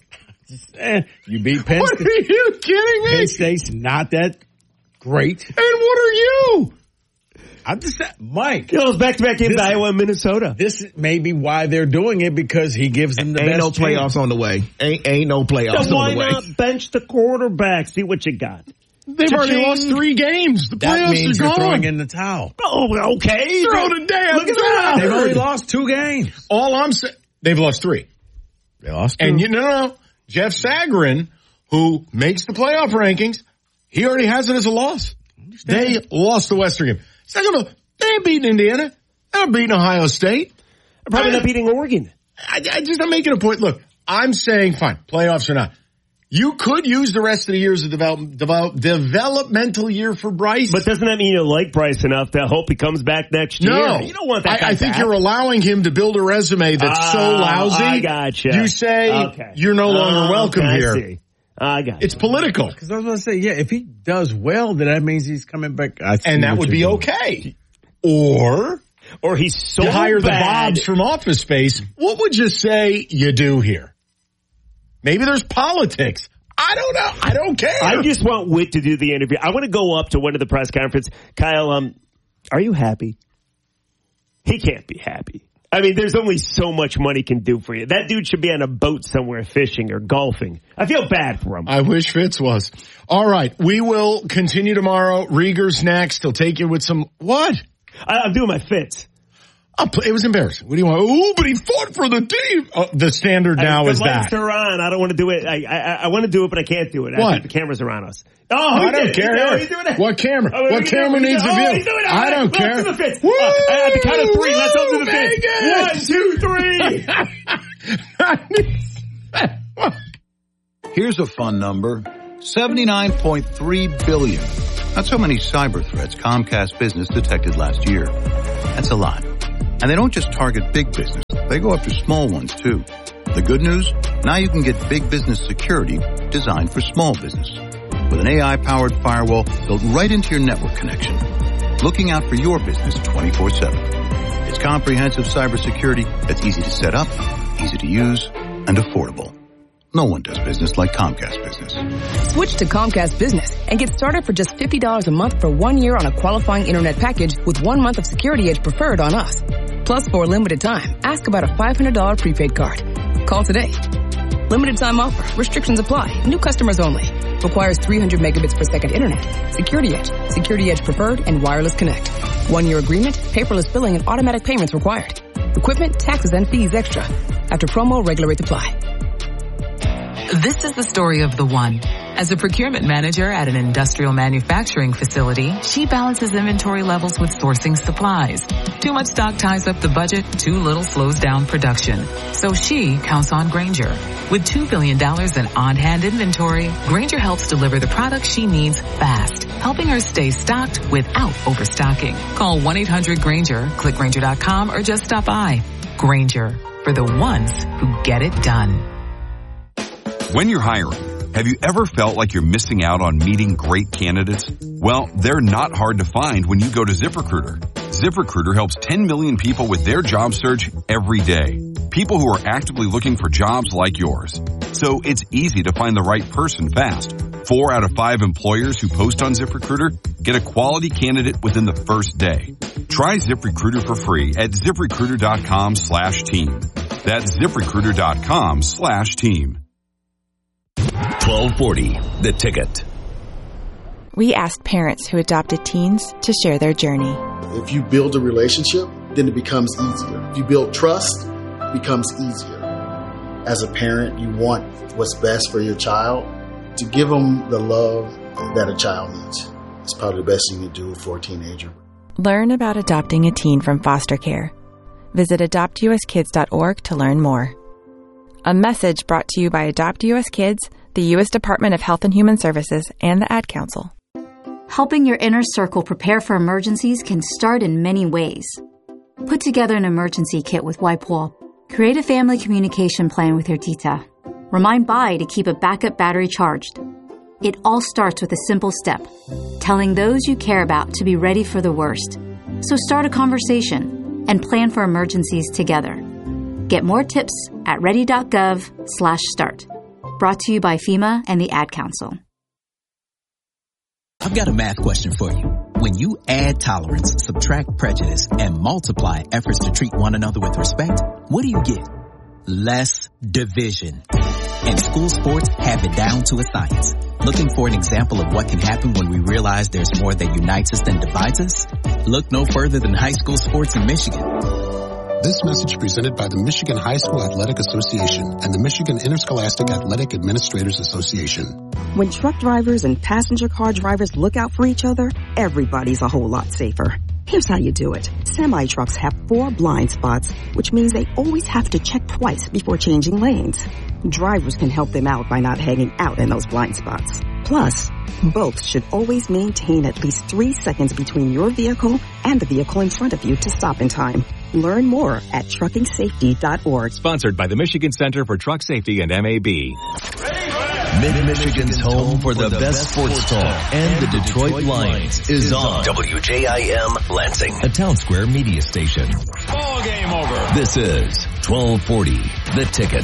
You beat Penn State. What are you kidding me? Penn State's not that great. And what are you? I'm just Mike. Those back-to-back games, Iowa and Minnesota. This may be why they're doing it, because he gives them the best Ain't no playoffs chance. on the way. Ain't no playoffs So on the way. why not bench the quarterback? See what you got. They've already lost 3 games. The That playoffs means are you're gone. throwing in the towel. Oh, okay. Throw the damn Look at towel. that. They've only lost 2 games. All I'm saying, they've lost 3. They lost 2. And no, Jeff Sagarin, who makes the playoff rankings, he already has it as a loss. They lost the Western game. Second of all, they ain't beating Indiana. They're not beating Ohio State. Probably not beating Oregon. I'm making a point. Look, I'm saying fine, playoffs or not. You could use the rest of the year as a developmental year for Bryce. But doesn't that mean you like Bryce enough to hope he comes back next year? No. You don't want that guy I think back. you're allowing him to build a resume that's so lousy. I gotcha. You say you're no longer welcome I here. see. I got It's political. Because I was going to say, yeah, if he does well, then that means he's coming back. And that would be okay. Or he's so you hire the bad. Bobs from Office Space. What would you say you do here? Maybe there's politics. I don't know. I don't care. I just want Witt to do the interview. I want to go up to one of the press conference. Kyle, are you happy? He can't be happy. I mean, there's only so much money can do for you. That dude should be on a boat somewhere fishing or golfing. I feel bad for him. I wish Fitz was. All right. We will continue tomorrow. Rieger's next. He'll take you with some, what? I'm doing my Fitz. It was embarrassing. What do you want? Oh, but he fought for the team. Oh, the standard now is that. The lights are on. I don't want to do it. I want to do it, but I can't do it. What? I think the cameras are on us. Oh, I don't care. He's doing it. What camera? What camera needs a view? He's doing it. I don't care. Let's do the fist. At the count of 3, let's up to the fist. 1, 2, 3. Here's a fun number. 79.3 billion. That's how many cyber threats Comcast Business detected last year. That's a lot. And they don't just target big business. They go after small ones, too. The good news? Now you can get big business security designed for small business. With an AI-powered firewall built right into your network connection. Looking out for your business 24/7. It's comprehensive cybersecurity that's easy to set up, easy to use, and affordable. No one does business like Comcast Business. Switch to Comcast Business and get started for just $50 a month for 1 year on a qualifying internet package with 1 month of Security Edge Preferred on us. Plus, for a limited time, ask about a $500 prepaid card. Call today. Limited time offer. Restrictions apply. New customers only. Requires 300 megabits per second internet. Security Edge, Security Edge Preferred, and Wireless Connect. 1 year agreement, paperless billing, and automatic payments required. Equipment, taxes, and fees extra. After promo, regular rates apply. This is the story of the one. As a procurement manager at an industrial manufacturing facility, she balances inventory levels with sourcing supplies. Too much stock ties up the budget, too little slows down production. So she counts on Grainger. With $2 billion in on-hand inventory, Grainger helps deliver the products she needs fast, helping her stay stocked without overstocking. Call 1-800-GRAINGER, click Grainger.com, or just stop by. Grainger, for the ones who get it done. When you're hiring, have you ever felt like you're missing out on meeting great candidates? Well, they're not hard to find when you go to ZipRecruiter. ZipRecruiter helps 10 million people with their job search every day. People who are actively looking for jobs like yours. So it's easy to find the right person fast. 4 out of 5 employers who post on ZipRecruiter get a quality candidate within the first day. Try ZipRecruiter for free at ZipRecruiter.com/team. That's ZipRecruiter.com/team. 1240, The Ticket. We asked parents who adopted teens to share their journey. If you build a relationship, then it becomes easier. If you build trust, it becomes easier. As a parent, you want what's best for your child. To give them the love that a child needs. It's probably the best thing you do for a teenager. Learn about adopting a teen from foster care. Visit adoptuskids.org to learn more. A message brought to you by Adopt US Kids, the U.S. Department of Health and Human Services, and the Ad Council. Helping your inner circle prepare for emergencies can start in many ways. Put together an emergency kit with WipeWall. Create a family communication plan with your tita. Remind Bai to keep a backup battery charged. It all starts with a simple step, telling those you care about to be ready for the worst. So start a conversation and plan for emergencies together. Get more tips at ready.gov/start. Brought to you by FEMA and the Ad Council. I've got a math question for you. When you add tolerance, subtract prejudice, and multiply efforts to treat one another with respect, what do you get? Less division. And school sports have it down to a science. Looking for an example of what can happen when we realize there's more that unites us than divides us? Look no further than high school sports in Michigan. This message presented by the Michigan High School Athletic Association and the Michigan Interscholastic Athletic Administrators Association. When truck drivers and passenger car drivers look out for each other, everybody's a whole lot safer. Here's how you do it. Semi-trucks have 4 blind spots, which means they always have to check twice before changing lanes. Drivers can help them out by not hanging out in those blind spots. Plus, both should always maintain at least 3 seconds between your vehicle and the vehicle in front of you to stop in time. Learn more at truckingsafety.org. Sponsored by the Michigan Center for Truck Safety and MAB. Mid-Michigan's home for the best sports talk and the Detroit Lions is on WJIM Lansing, a Town Square media station. Ball game over. This is 1240, The Ticket.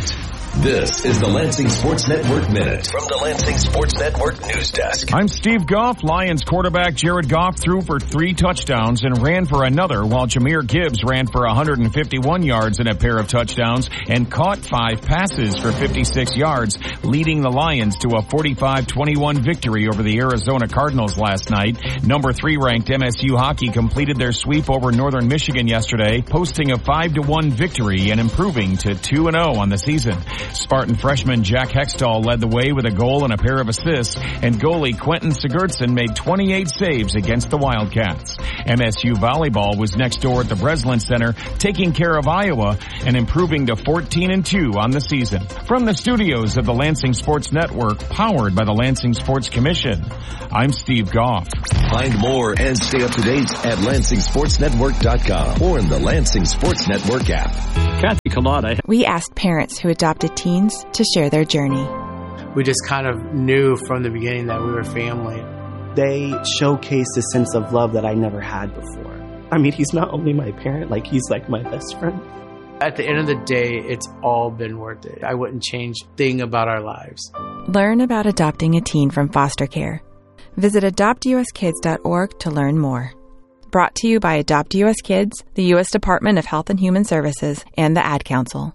This is the Lansing Sports Network Minute from the Lansing Sports Network News Desk. I'm Steve Goff. Lions quarterback Jared Goff threw for 3 touchdowns and ran for another, while Jahmyr Gibbs ran for 151 yards and a pair of touchdowns and caught 5 passes for 56 yards, leading the Lions to a 45-21 victory over the Arizona Cardinals last night. Number 3 ranked MSU Hockey completed their sweep over Northern Michigan yesterday, posting a 5-1 victory and improving to 2-0 on the season. Spartan freshman Jack Hextall led the way with a goal and a pair of assists, and goalie Quentin Sigurdsson made 28 saves against the Wildcats. MSU volleyball was next door at the Breslin Center, taking care of Iowa and improving to 14-2 on the season. From the studios of the Lansing Sports Network, powered by the Lansing Sports Commission, I'm Steve Goff. Find more and stay up to date at LansingSportsNetwork.com or in the Lansing Sports Network app. Kathy Collada. We asked parents who adopted teens to share their journey. We just kind of knew from the beginning that we were family. They showcased a sense of love that I never had before. I mean, he's not only my parent, like he's like my best friend. At the end of the day, it's all been worth it. I wouldn't change a thing about our lives. Learn about adopting a teen from foster care. Visit adoptuskids.org to learn more. Brought to you by Adopt US Kids, the U.S. Department of Health and Human Services, and the Ad Council.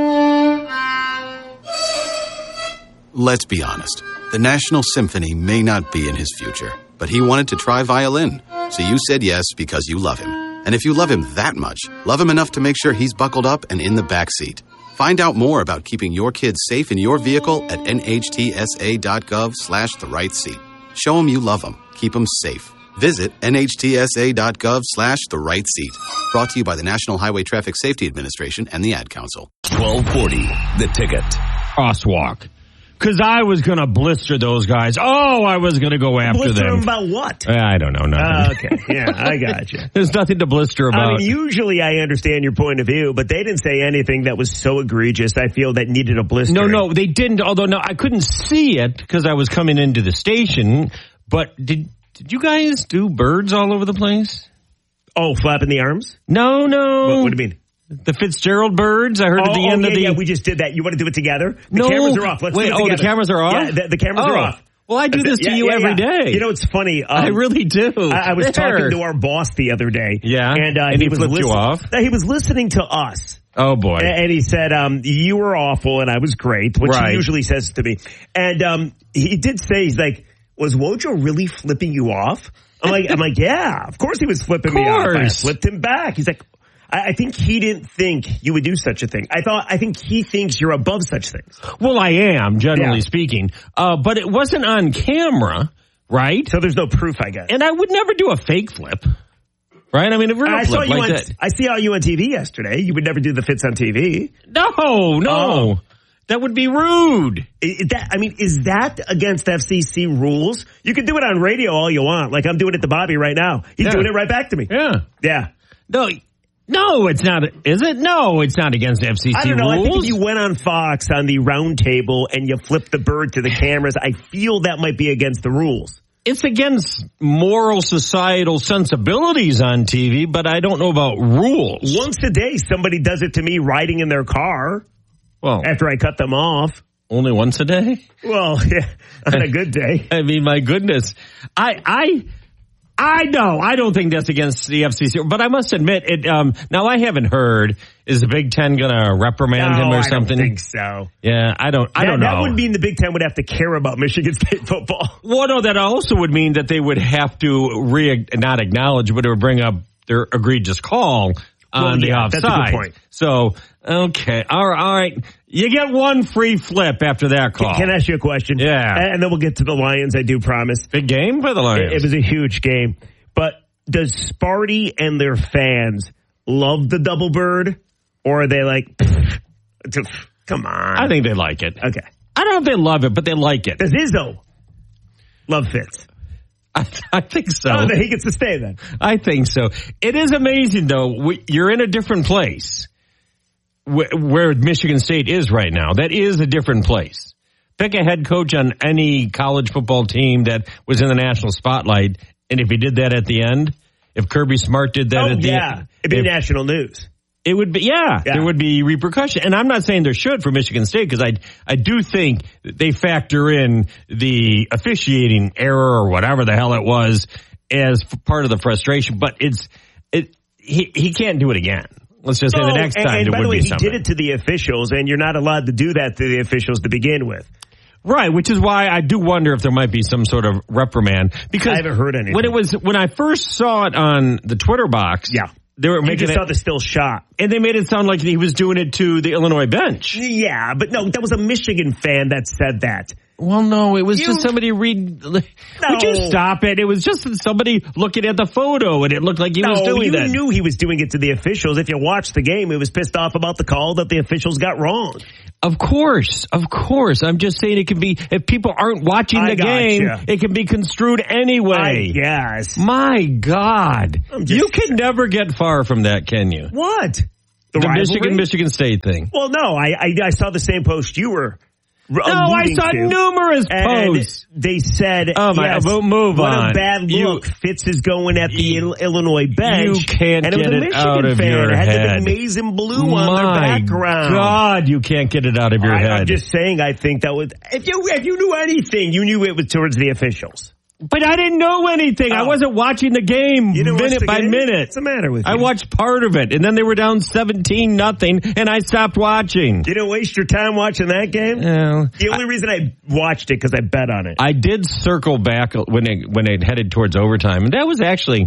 Let's be honest. The National Symphony may not be in his future, but he wanted to try violin. So you said yes because you love him. And if you love him that much, love him enough to make sure he's buckled up and in the back seat. Find out more about keeping your kids safe in your vehicle at nhtsa.gov/the right seat. Show him you love him. Keep him safe. Visit nhtsa.gov/the right seat. Brought to you by the National Highway Traffic Safety Administration and the Ad Council. 1240, The Ticket. Crosswalk. Because I was going to blister those guys. Oh, I was going to go after blister them. About what? I don't know. Nothing. Okay. Yeah, I got you. There's nothing to blister about. I mean, usually I understand your point of view, but they didn't say anything that was so egregious, I feel, that needed a blister. No, they didn't. Although, no, I couldn't see it because I was coming into the station. But did you guys do birds all over the place? Oh, flapping the arms? No. What do you mean? The Fitzgerald birds, I heard at the end of the... Yeah, we just did that. You want to do it together? The No. cameras are off. Let's do it together. The cameras are off? Yeah, the cameras are off. Well, I do this to you every day. You know, it's funny. I really do. I was talking to our boss the other day. Yeah, and he was flipped you off? He was listening to us. Oh, boy. And he said, you were awful and I was great, which he usually says to me. And he did say, he's like, was Wojo really flipping you off? I'm like, yeah, of course he was flipping me off. I flipped him back. He's like, I think he didn't think you would do such a thing. I think he thinks you're above such things. Well, I am, generally speaking. But it wasn't on camera, right? So there's no proof, I guess. And I would never do a fake flip. Right? I mean, a real flip like that. I saw you on TV yesterday. You would never do the fits on TV. No. That would be rude. Is that against FCC rules? You can do it on radio all you want. Like I'm doing it to Bobby right now. He's doing it right back to me. Yeah. No, it's not. Is it? No, it's not against FCC rules. I don't know. I think if you went on Fox on the round table and you flipped the bird to the cameras, I feel that might be against the rules. It's against moral societal sensibilities on TV, but I don't know about rules. Once a day, somebody does it to me riding in their car. Well, after I cut them off. Only once a day? Well, yeah, on a good day. I mean, my goodness. I know. I don't think that's against the FCC, but I must admit it. Now I haven't heard. Is the Big Ten going to reprimand him or something? I don't think so. Yeah, I don't know. That would mean the Big Ten would have to care about Michigan State football. Well, no, that also would mean that they would have to not acknowledge, but it would bring up their egregious call on the offside. That's a good point. So, okay, all right. You get one free flip after that call. Can I ask you a question? Yeah. And then we'll get to the Lions, I do promise. Big game for the Lions. It was a huge game. But does Sparty and their fans love the double bird? Or are they like, come on? I think they like it. Okay. I don't know if they love it, but they like it. Does Izzo love Fitz? I think so. Oh, he gets to stay then. I think so. It is amazing, though. You're in a different place where Michigan State is right now. That is a different place. Pick a head coach on any college football team that was in the national spotlight, and if he did that at the end, if Kirby Smart did that at the end. It'd be national news. It would be, there would be repercussion. And I'm not saying there should for Michigan State because I do think they factor in the officiating error or whatever the hell it was as part of the frustration. But he can't do it again. Let's just say the next time and there by would the way, be something. he did it to the officials, and you're not allowed to do that to the officials to begin with. Right, which is why I do wonder if there might be some sort of reprimand. Because I haven't heard anything. When I first saw it on the Twitter box, they were making just saw the still shot. And they made it sound like he was doing it to the Illinois bench. Yeah, but no, that was a Michigan fan that said that. Well, no, it was just somebody read. Would you stop it? It was just somebody looking at the photo, and it looked like he was doing that. You knew he was doing it to the officials. If you watched the game, he was pissed off about the call that the officials got wrong. Of course. I'm just saying it can be, if people aren't watching the game, it can be construed anyway. Yes. My God. You can never get far from that, can you? What? The Michigan State thing. Well, no, I saw the same post you were. I saw numerous posts. They said, move what on. a bad look. Fitz is going at the Illinois bench. You can't and it was get a it Michigan out of fan. your It had head. the amazing blue on their background. God, you can't get it out of your head. I'm just saying, I think that was, if you knew anything, you knew it was towards the officials. But I didn't know anything. I wasn't watching the game minute by minute. What's the matter with you? I watched part of it, and then they were down 17-0, and I stopped watching. You didn't waste your time watching that game? The only reason I watched it because I bet on it. I did circle back when it headed towards overtime, and that was actually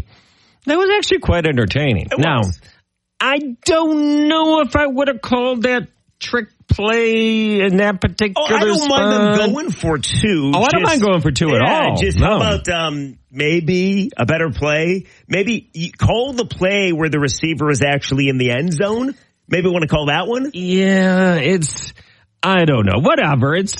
quite entertaining. Now, I don't know if I would have called that trick play in that particular spot. I don't mind them going for two. I don't mind going for two at all. How about maybe a better play? Maybe you call the play where the receiver is actually in the end zone. Maybe want to call that one? Yeah, I don't know. Whatever. It's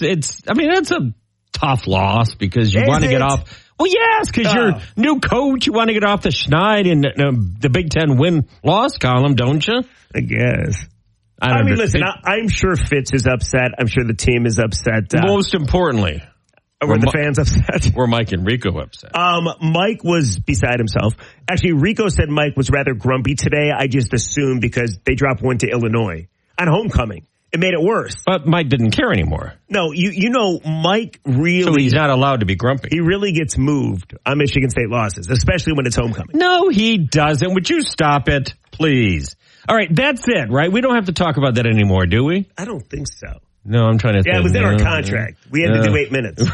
a tough loss because you want to get off. Well, yes, because you're new coach. You want to get off the schneid in the Big Ten win-loss column, don't you? I guess. Listen, I'm sure Fitz is upset. I'm sure the team is upset. Most importantly, were the fans upset? Were Mike and Rico upset? Mike was beside himself. Actually, Rico said Mike was rather grumpy today. I just assumed because they dropped one to Illinois on homecoming. It made it worse. But Mike didn't care anymore. No, you know, Mike really... So he's not allowed to be grumpy. He really gets moved on Michigan State losses, especially when it's homecoming. No, he doesn't. Would you stop it, please? All right, that's it, right? We don't have to talk about that anymore, do we? I don't think so. No, I'm trying to think. Yeah, it was in our contract. We had to do 8 minutes.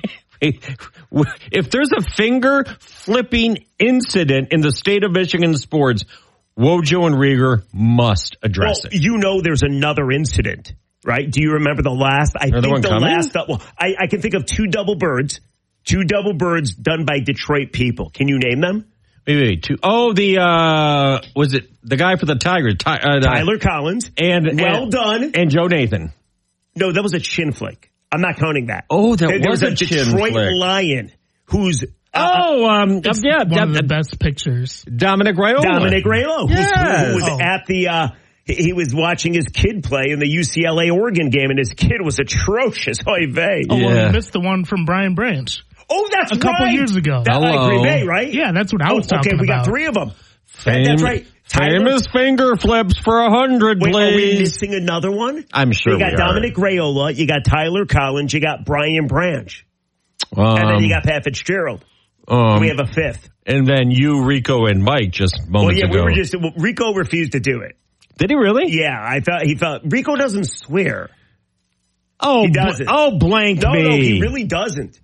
If there's a finger-flipping incident in the state of Michigan sports, Wojo and Rieger must address it. You know there's another incident, right? Do you remember the last? I can think of two double birds done by Detroit people. Can you name them? Wait, two. Oh, was it the guy for the Tigers? Tyler Collins. Well done. And Joe Nathan. No, that was a chin flick. I'm not counting that. Oh, there was a chin Detroit flick. Lion who's... one of the best pictures. Dominic Raiola. Who was at the... He was watching his kid play in the UCLA-Oregon game, and his kid was atrocious. Oy vey. Oh, well, he missed the one from Brian Branch. Oh, that's a couple years ago. That like Green Bay, right? Yeah, that's what I was talking about. Okay, we got three of them. That's right. Famous finger flips for 100, please. Are we missing another one? I'm sure you got Dominic Raiola, you got Tyler Collins, you got Brian Branch. And then you got Pat Fitzgerald. We have a fifth. And then you, Rico, and Mike just moments ago. Rico refused to do it. Did he really? Yeah, he felt Rico doesn't swear. Oh, he doesn't. Blank me. No, he really doesn't.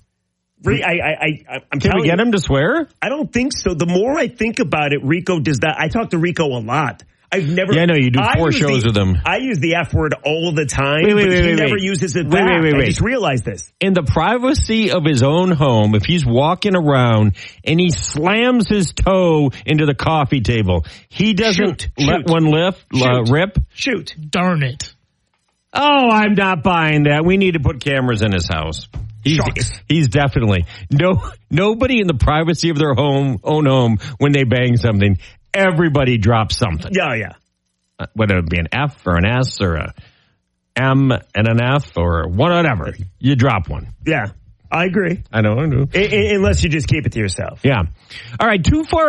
I'm Can we get him to swear? I don't think so. The more I think about it, Rico does that. I talk to Rico a lot. I've never. Yeah, no, you do 4 shows with him. I use the F word all the time. He never uses it back. I just realized this. In the privacy of his own home, if he's walking around and he slams his toe into the coffee table, he doesn't let one rip? Shoot. Darn it. Oh, I'm not buying that. We need to put cameras in his house. He's definitely nobody in the privacy of their own home when they bang something. Everybody drops something. Oh, yeah. Whether it be an F or an S or a M and an F or whatever. You drop one. Yeah. I agree. I know. Unless you just keep it to yourself. Yeah. All right,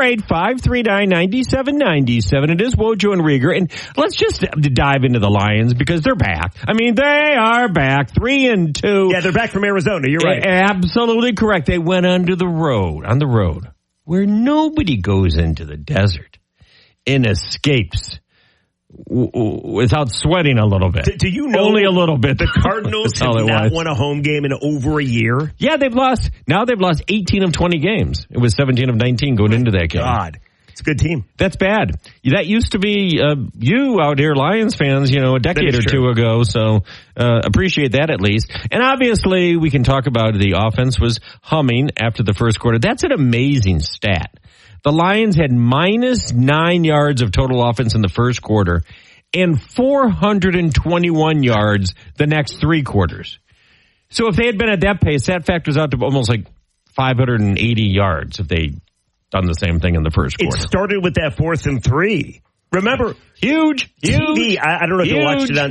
248-539-9797. It is Wojo and Rieger. And let's just dive into the Lions because they're back. I mean, they are back. 3-2. Yeah, they're back from Arizona. You're right. Absolutely correct. They went on the road, where nobody goes into the desert and escapes without sweating a little bit. Do you know only a little bit? The Cardinals have not won a home game in over a year. Yeah, they've lost 18 of 20 games. It was 17 of 19 going into that game. God, it's a good team. That's bad. That used to be you out here, Lions fans, a decade or two ago. So appreciate that at least. And obviously, we can talk about the offense was humming after the first quarter. That's an amazing stat. The Lions had -9 yards of total offense in the first quarter and 421 yards the next 3 quarters. So if they had been at that pace, that factors out to almost like 580 yards if they'd done the same thing in the first quarter. It started with that 4th and 3. Remember, huge. TV, I don't know if you watched it on